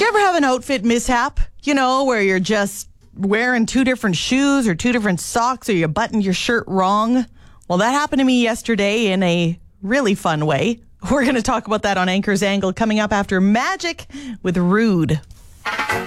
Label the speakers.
Speaker 1: ever have an outfit mishap? You know, where you're just wearing two different shoes or two different socks, or you buttoned your shirt wrong? Well, that happened to me yesterday in a really fun way. We're going to talk about that on Anchor's Angle coming up after Magic with Rude.